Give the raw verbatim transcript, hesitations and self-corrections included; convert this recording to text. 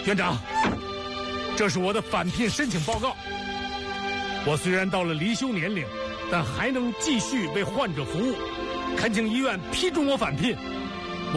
院长，这是我的返聘申请报告。我虽然到了离休年龄，但还能继续为患者服务，恳请医院批准我返聘。